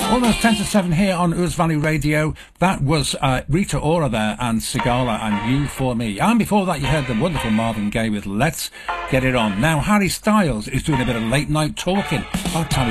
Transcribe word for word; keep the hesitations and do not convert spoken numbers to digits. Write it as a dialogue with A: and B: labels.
A: Almost ten to seven here on Ouse Valley Radio. That was uh, Rita Ora there and Sigala and You For Me. And before that you heard the wonderful Marvin Gaye with Let's Get It On. Now Harry Styles is doing a bit of late night talking. I'll tell you